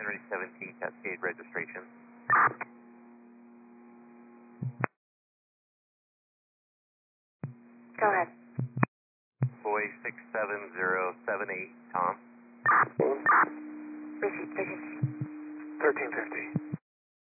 Henry 17 Cascade registration. Go ahead. Boy 67078, Tom. Receipt, 1350.